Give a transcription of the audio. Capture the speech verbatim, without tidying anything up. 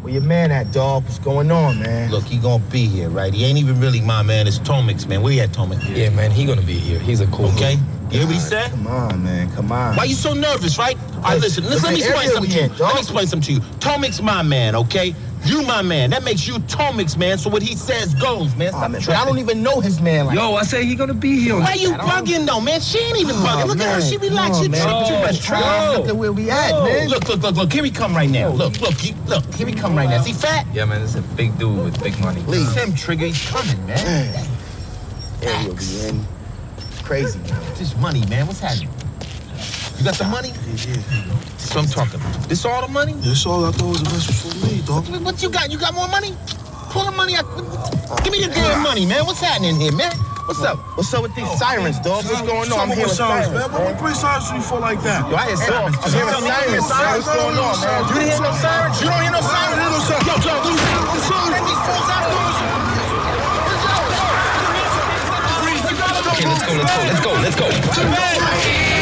Where your man at, dog? What's going on, man? Look, he gonna be here, right? He ain't even really my man. It's Tomix, man. Where you at, Tomix? Yeah, man, he gonna be here. He's a cool Okay? dude. You hear what he said? Come on, man. Come on. Why you so nervous, right? All right, listen. Listen, let me explain something to you. Let me explain something to you. Tomix my man, okay? You my man. That makes you Tomix, man. So what he says goes, man. Stop Oh, man, tripping. but I don't even know his man like Yo, I say he gonna be here. Why you bugging though, man? She ain't even bugging. Look at her. She relaxed. She tripping too much. Try. Look at where we at, man. Look, look, look, look. Here he come right now. Look, look, he, look. Here he come right now. Is he fat? Yeah, man, this is a big dude with big money. Leave him, Trigger. He's coming, man. Man. Yeah, we'll be in. It's crazy, man. This money, man. What's happening? You got the money? Yeah, yeah. That's what I'm talking about. This all the money? That's all I thought was investment for me, dog. What you got? You got more money? Pull the money out. Give me the damn money, man. What's happening here, man? What's up? What's up with these sirens, dog? What's going on? I'm here with sirens, sirens, man. What bring sirens to you for like that? Yo, I hear sirens. I'm hearing sirens, man. What's going on, man? You didn't hear no sirens? You don't hear no sirens? I don't hear no sirens. Yo, yo, lose it. I'm sorry. Let these fools out. Okay, let's go, let's go, let's go, let's go.